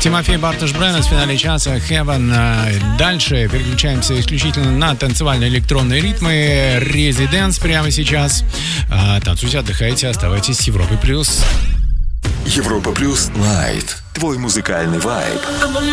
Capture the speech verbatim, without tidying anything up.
Тимофей Бартош-Бреннес в финале часа Heaven. Дальше переключаемся исключительно на танцевальные электронные ритмы. Residence прямо сейчас. Танцуйте, отдыхайте, оставайтесь с Европой плюс. Европа плюс Лайт. Твой музыкальный вайб.